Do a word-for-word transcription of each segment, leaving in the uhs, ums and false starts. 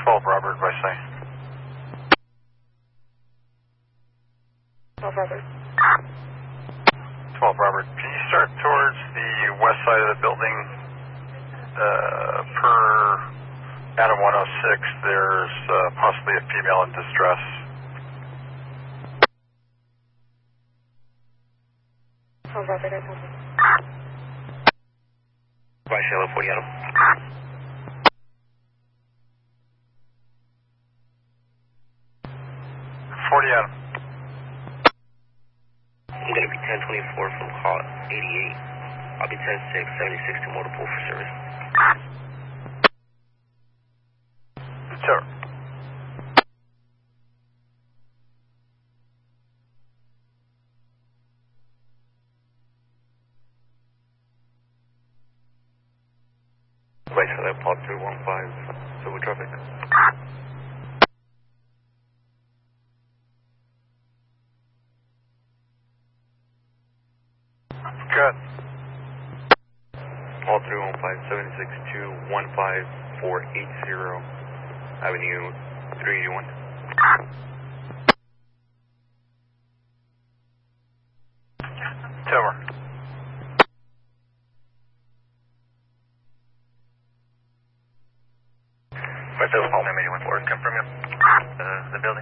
twelve Robert, by say. twelve Robert. twelve Robert. Can you start towards the west side of the building? Uh, per Adam one oh six, there's uh, possibly a female in distress. twelve Robert, I copy. By Shallow forty Adam. forty Adam. I'm going to be ten twenty-four from call eighty-eight. I'll be ten six, seventy-six to multiple for service. Sure. Right, so that pod three one five, silver traffic. Good. Pod three one five, seven six two, one five four eight zero, Avenue three eighty-one. Tower. What's the Paul eighty-one for? Confirm you. Uh, the building.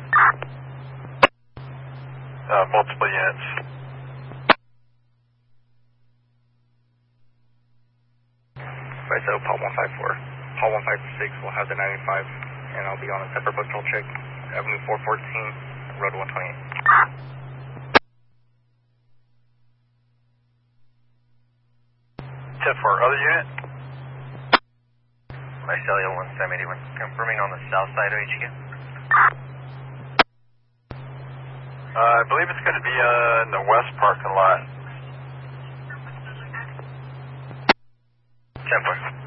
Uh, multiple units. Right, so Paul one five four. Paul one five six will have the ninety-five, and I'll be on a separate patrol check. Avenue four fourteen, Road one twenty-eight. ten four, other unit? Visalia one seven eighty-one, confirming on the south side of H Q. Uh, I believe it's going to be uh, in the west parking lot. ten four.